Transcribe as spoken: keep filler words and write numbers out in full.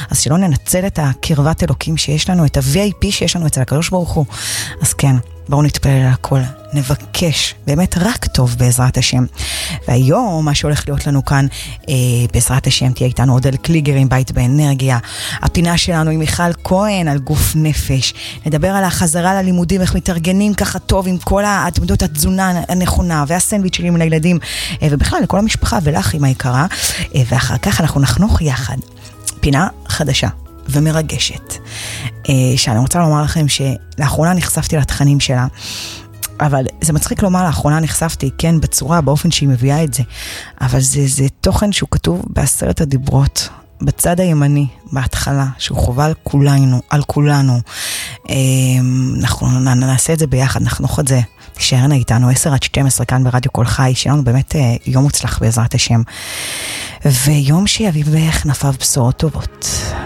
אז שלא ננצל את הקרבת אלוקים שיש לנו, את ה-וי איי פי שיש לנו אצל הקדוש ברוך הוא. אז כן, בואו נתפלל על הכל, נבקש, באמת רק טוב בעזרת השם. והיום מה שהולך להיות לנו כאן, אה, בעזרת השם תהיה איתנו עודד קליגר עם בית באנרגיה. הפינה שלנו עם מיכל כהן על גוף נפש. נדבר על החזרה ללימודים, איך מתארגנים ככה טוב עם כל העמדות התזונה הנכונה והסנדוויצ'ים לילדים, אה, ובכלל לכל המשפחה ולך עם היקרה. אה, ואחר כך אנחנו נחנוך יחד. פינה חדשה ומרגשת, שאני רוצה לומר לכם שלאחרונה נחשפתי לתכנים שלה, אבל זה מצחיק לומר, לאחרונה נחשפתי, כן, בצורה, באופן שהיא מביאה את זה, אבל זה, זה תוכן שהוא כתוב בעשרת הדיברות, בצד הימני, בהתחלה, שהוא חובה על כולנו, על כולנו. אנחנו נעשה את זה ביחד, נחנוך את זה, תישארנה איתנו, עשר עד שתים עשרה כאן ברדיו כל חי, שיהיה לנו באמת יום מוצלח בעזרת השם, ויום שיביא בכנפיו בשורות טובות.